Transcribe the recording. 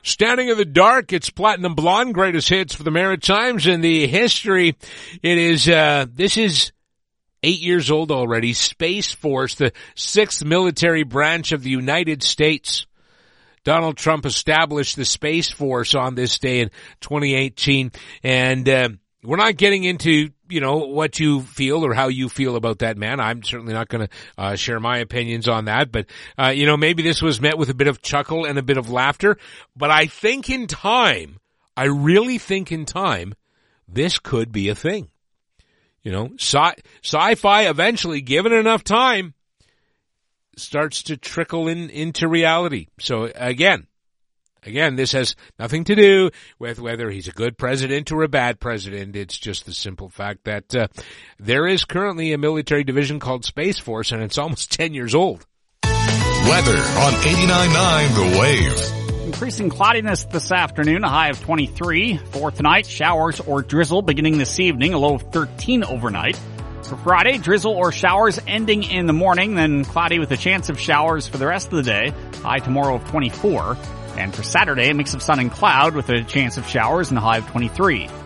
Standing in the Dark, it's Platinum Blonde, greatest hits for the Maritimes and the history. It is, this is 8 years old already. Space Force, the 6th military branch of the United States. Donald Trump established the Space Force on this day in 2018. And, we're not getting into, what you feel or how you feel about that man. I'm certainly not going to share my opinions on that. But, maybe this was met with a bit of chuckle and a bit of laughter. But I think in time, I really think in time, this could be a thing. Sci-fi eventually, given enough time, starts to trickle into reality. So again, this has nothing to do with whether he's a good president or a bad president. It's just the simple fact that there is currently a military division called Space Force, and it's almost 10 years old. Weather on 89.9 The Wave. Increasing cloudiness this afternoon, a high of 23. For tonight, showers or drizzle beginning this evening, a low of 13 overnight. For Friday, drizzle or showers ending in the morning, then cloudy with a chance of showers for the rest of the day, high tomorrow of 24. And for Saturday, a mix of sun and cloud with a chance of showers and a high of 23.